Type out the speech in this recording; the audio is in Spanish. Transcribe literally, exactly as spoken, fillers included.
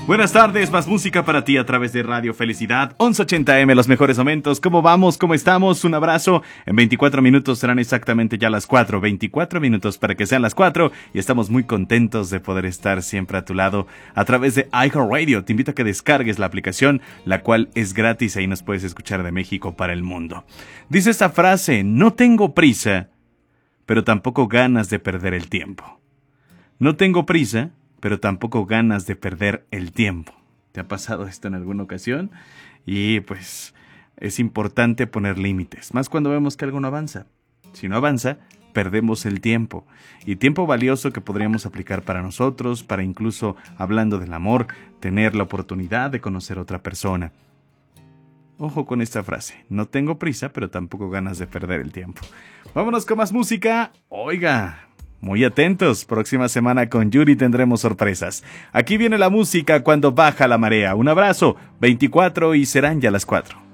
Buenas tardes, más música para ti a través de Radio Felicidad, once ochenta eme, los mejores momentos. ¿Cómo vamos? ¿Cómo estamos? Un abrazo. En veinticuatro minutos serán exactamente ya las cuatro. veinticuatro minutos para que sean las cuatro. Y estamos muy contentos de poder estar siempre a tu lado a través de iHeartRadio. Te invito a que descargues la aplicación, la cual es gratis. Ahí nos puedes escuchar de México para el mundo. Dice esta frase: no tengo prisa, pero tampoco ganas de perder el tiempo. No tengo prisa, pero tampoco ganas de perder el tiempo. ¿Te ha pasado esto en alguna ocasión? Y pues es importante poner límites, más cuando vemos que algo no avanza. Si no avanza, perdemos el tiempo. Y tiempo valioso que podríamos aplicar para nosotros, para incluso, hablando del amor, tener la oportunidad de conocer a otra persona. Ojo con esta frase: no tengo prisa, pero tampoco ganas de perder el tiempo. Vámonos con más música. Oiga, muy atentos, próxima semana con Yuri tendremos sorpresas. Aquí viene la música cuando baja la marea. Un abrazo, veinticuatro y serán ya las cuatro.